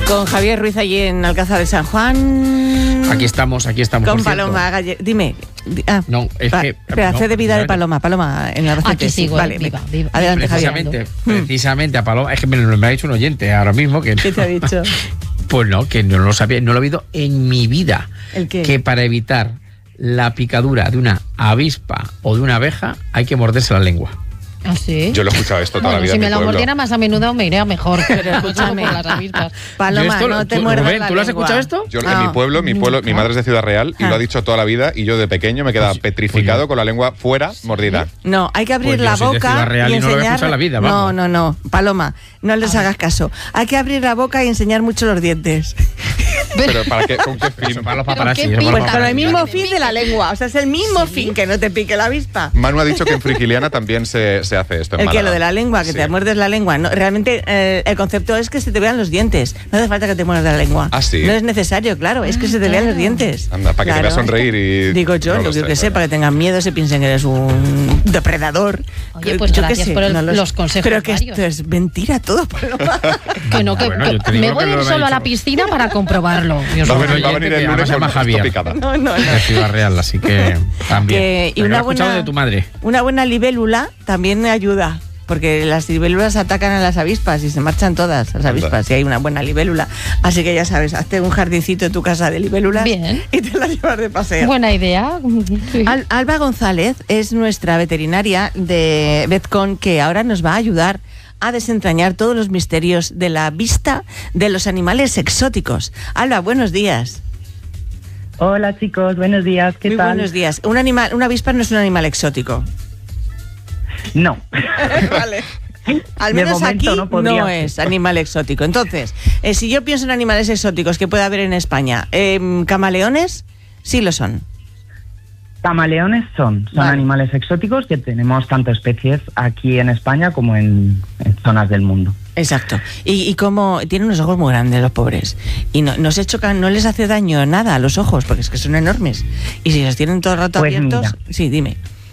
Con Javier Ruiz allí en Alcázar de San Juan. Aquí estamos. Con Paloma Galle. Dime. No, es que... Espera, fe de vida de Paloma en Albacete. Aquí sigo, vale, viva. Adelante, Javier. Precisamente a Paloma, es que me ha dicho un oyente ahora mismo que... ¿Qué te ha dicho? Pues no, que no lo sabía, no lo he oído en mi vida. ¿El qué? Que para evitar la picadura de una avispa o de una abeja hay que morderse la lengua. ¿Ah, sí? Yo lo he escuchado esto toda la vida si en me mi lo pueblo. mordiera más a menudo me iría mejor. Pero escúchame, Por las avispas. Paloma, no te muerdas Rubén, la ¿tú lo has lengua. escuchado esto? Yo en mi pueblo, mi madre es de Ciudad Real y lo ha dicho toda la vida y yo de pequeño me quedaba petrificado con la lengua fuera, mordida. No, hay que abrir Pues yo la soy de Ciudad boca Real y y no lo había enseñar... escuchado en la vida, vamos. No, Paloma, no les hagas caso. Hay que abrir la boca y enseñar mucho los dientes. Pero ¿para qué? ¿Con qué fin? Eso para los ¿Pero paparazzi. qué eso para los Pues pinta? con el paparazzi. mismo Que te fin pique. de la lengua. O sea, es el mismo fin, que no te pique la avispa. Manu ha dicho que en Frigiliana también se hace esto en El que Málaga. lo de la lengua, que Sí. te muerdes la lengua. No, realmente el concepto es que se te vean los dientes. No hace falta que te muerdas la lengua. ¿Ah, sí? No es necesario, claro. Es que se te vean los dientes. Anda, para que te veas sonreír y... Digo yo, no lo sé, que sé, bueno. para que tengan miedo, se piensen que eres un depredador. Oye, pues Yo qué gracias sé, por no los consejos Pero que varios. esto es mentira todo, Paloma. Que no, que Bueno, yo te me digo voy que a ir lo solo ha a la dicho. piscina para comprobarlo. Dios Va a mío. venir, oyente el que lunes además se llama con Javier. esto picada. No. De Ciudad Real, así que también. Y Pero una lo he escuchado buena, de tu madre. una buena libélula también me ayuda. Porque las libélulas atacan a las avispas y se marchan todas las avispas si hay una buena libélula. Así que ya sabes, hazte un jardincito en tu casa de libélulas. Bien. Y te las llevas de paseo. Buena idea. Sí. Alba González es nuestra veterinaria de Vetcon, que ahora nos va a ayudar a desentrañar todos los misterios de la vista de los animales exóticos. Alba, buenos días. Hola chicos, buenos días, ¿qué Muy tal? buenos días. Una avispa no es un animal exótico. No, Vale. Al De menos momento aquí no podría ser. es animal exótico. Entonces, si yo pienso en animales exóticos que puede haber en España, camaleones sí lo son. camaleones son Vale. animales exóticos que tenemos tanto especies aquí en España como en zonas del mundo. Exacto. Y como tienen unos ojos muy grandes los pobres. Y no se chocan, no les hace daño nada a los ojos, porque es que son enormes. Y si los tienen todo el rato Pues abiertos... mira. Sí, dime.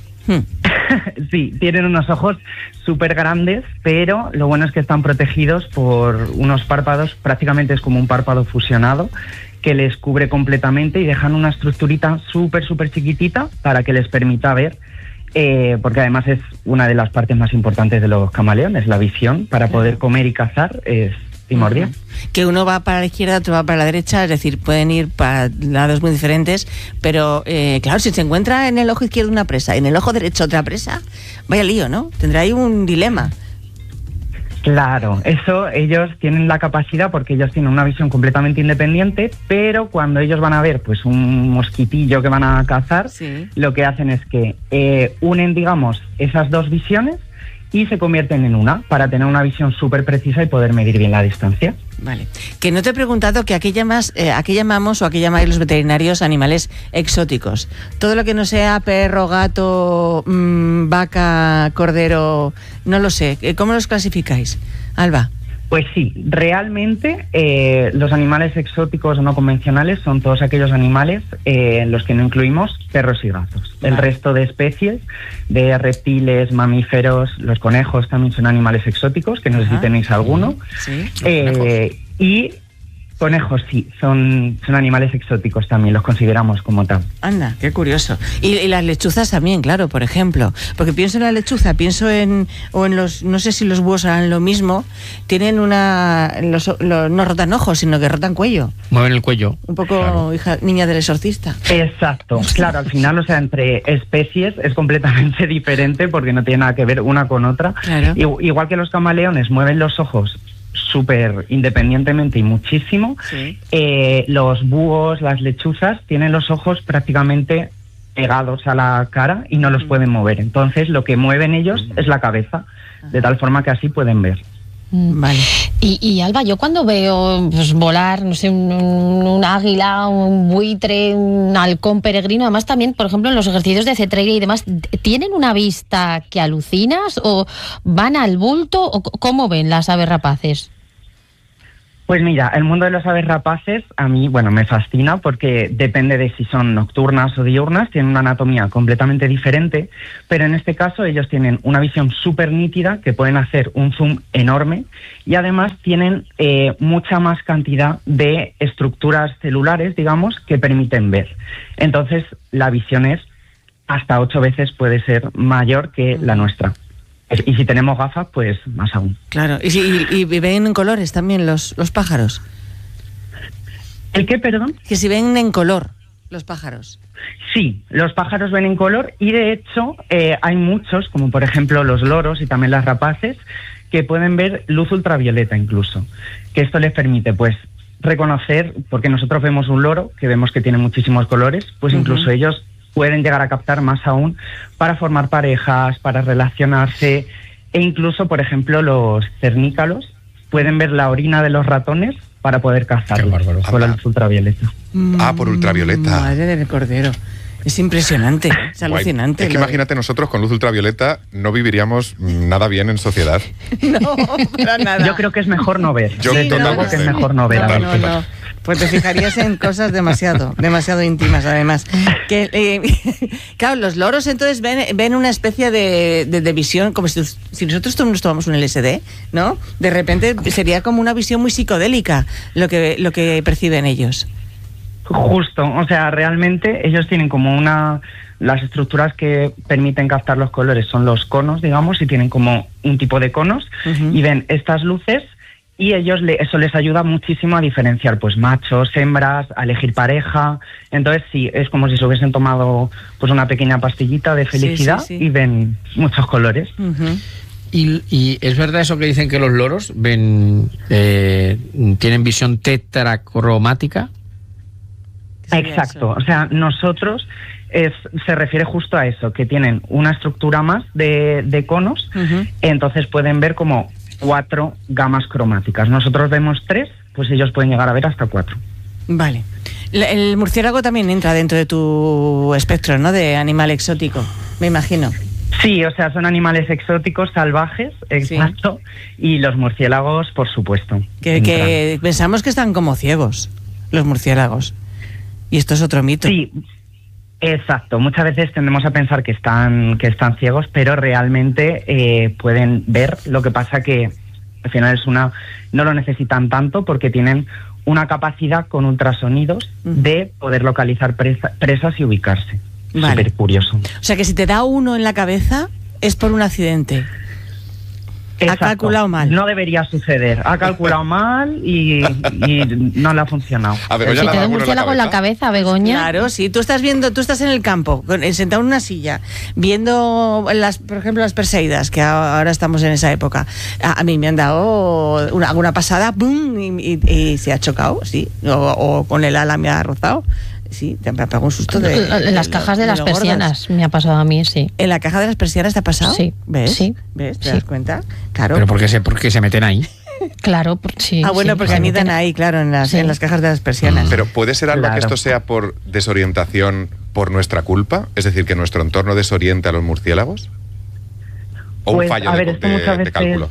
Sí, tienen unos ojos súper grandes, pero lo bueno es que están protegidos por unos párpados, prácticamente es como un párpado fusionado, que les cubre completamente y dejan una estructurita súper chiquitita para que les permita ver, porque además es una de las partes más importantes de los camaleones, la visión, para poder comer y cazar es primordial. Que uno va para la izquierda, otro va para la derecha, es decir, pueden ir para lados muy diferentes, pero claro, si se encuentra en el ojo izquierdo una presa y en el ojo derecho otra presa, vaya lío, ¿no? Tendrá ahí un dilema. Claro, eso ellos tienen la capacidad porque ellos tienen una visión completamente independiente, pero cuando ellos van a ver pues un mosquitillo que van a cazar, Sí. lo que hacen es que unen, digamos, esas dos visiones y se convierten en una para tener una visión súper precisa y poder medir bien la distancia. Vale. Que no te he preguntado que a qué llamamos o a qué llamáis los veterinarios animales exóticos. Todo lo que no sea perro, gato, vaca, cordero, no lo sé. ¿Cómo los clasificáis, Alba? Pues sí, realmente los animales exóticos o no convencionales son todos aquellos animales en los que no incluimos perros y gatos. El resto de especies de reptiles, mamíferos, los conejos también son animales exóticos, que no sé si tenéis alguno. Sí. Y conejos sí, son animales exóticos también, los consideramos como tal. Anda, qué curioso. Y las lechuzas también, claro, por ejemplo. Porque pienso en la lechuza, pienso en los, no sé si los búhos harán lo mismo, tienen no rotan ojos, sino que rotan cuello. Mueven el cuello. Un poco Claro. niña del exorcista. Exacto, claro, al final, o sea, entre especies es completamente diferente porque no tiene nada que ver una con otra. Claro. Igual que los camaleones mueven los ojos súper independientemente y muchísimo, Sí. los búhos, las lechuzas tienen los ojos prácticamente pegados a la cara y no los pueden mover. Entonces lo que mueven ellos es la cabeza, de tal forma que así pueden ver. Vale. Y Alba, yo cuando veo pues, volar, no sé, un águila, un buitre, un halcón peregrino, además también, por ejemplo, en los ejercicios de cetreira y demás, ¿tienen una vista que alucinas o van al bulto o cómo ven las aves rapaces? Pues mira, el mundo de las aves rapaces a mí, me fascina porque depende de si son nocturnas o diurnas, tienen una anatomía completamente diferente, pero en este caso ellos tienen una visión súper nítida, que pueden hacer un zoom enorme, y además tienen mucha más cantidad de estructuras celulares, digamos, que permiten ver. Entonces la visión es hasta 8 veces puede ser mayor que la nuestra. Y si tenemos gafas, pues más aún. Claro. ¿Y ven en colores también los pájaros? ¿El qué, perdón? Que si ven en color los pájaros. Sí, los pájaros ven en color y de hecho hay muchos, como por ejemplo los loros y también las rapaces, que pueden ver luz ultravioleta incluso. Que esto les permite pues reconocer, porque nosotros vemos un loro, que vemos que tiene muchísimos colores, pues incluso ellos pueden llegar a captar más aún para formar parejas, para relacionarse, e incluso, por ejemplo, los cernícalos pueden ver la orina de los ratones para poder cazarlos con la luz ultravioleta. Por ultravioleta. Madre del cordero. Es impresionante, es alucinante. Es que imagínate, nosotros con luz ultravioleta no viviríamos nada bien en sociedad. No, para nada. Yo creo que es mejor no ver. Yo creo que es mejor no ver. No. Pues te fijarías en cosas demasiado íntimas, además. Claro, los loros entonces ven una especie de visión, como si nosotros nos tomamos un LSD, ¿no? De repente sería como una visión muy psicodélica lo que perciben ellos. Justo, o sea, realmente ellos tienen como las estructuras que permiten captar los colores son los conos, digamos, y tienen como un tipo de conos, y ven estas luces, y ellos eso les ayuda muchísimo a diferenciar pues machos, hembras, a elegir pareja. Entonces sí, es como si se hubiesen tomado pues una pequeña pastillita de felicidad y ven muchos colores. ¿Y es verdad eso que dicen que los loros tienen visión tetracromática? Exacto, o sea, nosotros se refiere justo a eso, que tienen una estructura más de conos, entonces pueden ver como 4 gamas cromáticas. Nosotros vemos 3, pues ellos pueden llegar a ver hasta 4. Vale. El murciélago también entra dentro de tu espectro, ¿no? De animal exótico, me imagino. Sí, o sea, son animales exóticos, salvajes, exacto, y los murciélagos, por supuesto. Que pensamos que están como ciegos, los murciélagos. Y esto es otro mito. Sí, exacto. Muchas veces tendemos a pensar que están ciegos, pero realmente pueden ver. Lo que pasa que al final no lo necesitan tanto porque tienen una capacidad con ultrasonidos de poder localizar presas y ubicarse. Vale. Súper curioso. O sea que si te da uno en la cabeza es por un accidente. Exacto. Ha calculado mal. No debería suceder. Ha calculado mal y no le ha funcionado. Si te da un murciélago en la cabeza, Begoña. Claro, sí. Tú estás en el campo, sentado en una silla, viendo, por ejemplo, las perseidas, que ahora estamos en esa época. A mí me han dado alguna pasada, ¡pum! Y se ha chocado, sí. O con el ala me ha rozado. Sí, te ha pegado un susto En las cajas de las persianas me ha pasado a mí, sí. ¿En la caja de las persianas te ha pasado? Sí. ¿Ves? Sí. ¿Ves? ¿Te das cuenta? Claro. ¿Pero por qué se meten ahí? Claro, sí. Bueno, porque anidan ahí, claro, en las cajas de las persianas. Pero ¿puede ser algo que esto sea por desorientación por nuestra culpa? Es decir, que nuestro entorno desoriente a los murciélagos. ¿O un fallo de cálculo?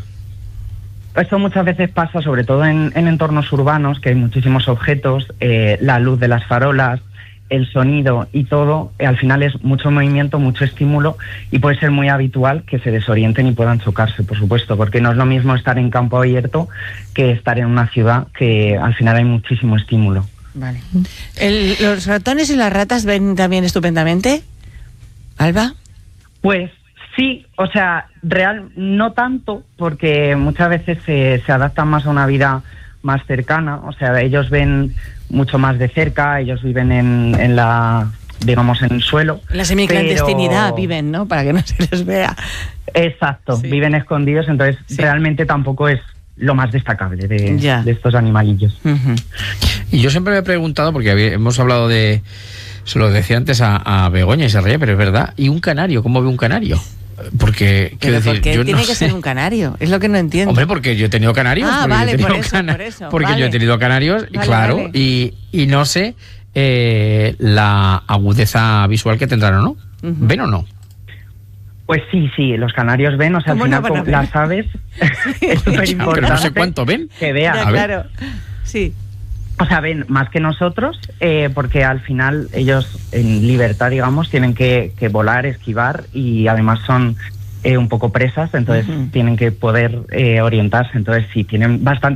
Esto muchas veces pasa, sobre todo en entornos urbanos, que hay muchísimos objetos, la luz de las farolas, el sonido y todo, al final es mucho movimiento, mucho estímulo, y puede ser muy habitual que se desorienten y puedan chocarse, por supuesto, porque no es lo mismo estar en campo abierto que estar en una ciudad, que al final hay muchísimo estímulo. Vale. ¿Los ratones y las ratas ven también estupendamente, Alba? Pues sí, o sea, no tanto, porque muchas veces se adaptan más a una vida más cercana, o sea, ellos ven mucho más de cerca, ellos viven en la, digamos, en el suelo. En la semiclandestinidad viven, ¿no? Para que no se les vea. Exacto, viven escondidos, entonces realmente tampoco es lo más destacable de estos animalillos. Y yo siempre me he preguntado, porque hemos hablado se lo decía antes a Begoña y se reía, pero es verdad, ¿y un canario? ¿Cómo ve un canario? Porque, quiero decir, ¿por qué yo tiene no que sé. ser un canario? Es lo que no entiendo. Hombre, porque yo he tenido canarios. Vale, por eso. Porque vale. yo he tenido canarios, Vale, claro, vale. Y no sé la agudeza visual que tendrán o no. ¿Ven o no? Pues sí, los canarios ven, o sea, al final con las aves es súper importante. Pero no sé cuánto ven. Que vean. Ya, claro, sí. O sea, ven más que nosotros, porque al final ellos en libertad, digamos, tienen que volar, esquivar y además son un poco presas, entonces tienen que poder orientarse. Entonces sí, tienen bastante